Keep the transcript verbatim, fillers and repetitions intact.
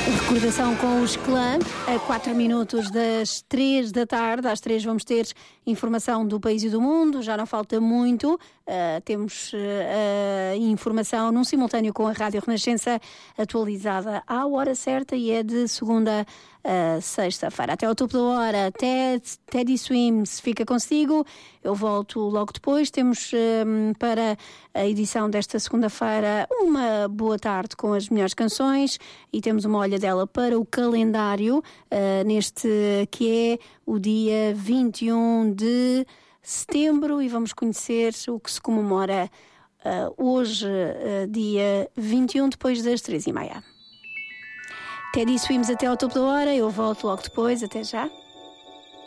Recordação com os clã, a quatro minutos das três da tarde. Às três vamos ter informação do país e do mundo, já não falta muito. Uh, temos uh, informação num simultâneo com a Rádio Renascença, atualizada à hora certa, e é de segunda a sexta-feira. Até ao topo da hora, Ted, Teddy Swims fica consigo. Eu volto logo depois. Temos um, para a edição desta segunda-feira uma boa tarde com as melhores canções, e temos uma olhadela para o calendário, uh, neste que é o dia vinte e um de setembro, e vamos conhecer o que se comemora uh, hoje, uh, dia vinte e um, depois das três e meia. Teddy Swims até ao topo da hora, eu volto logo depois, até já.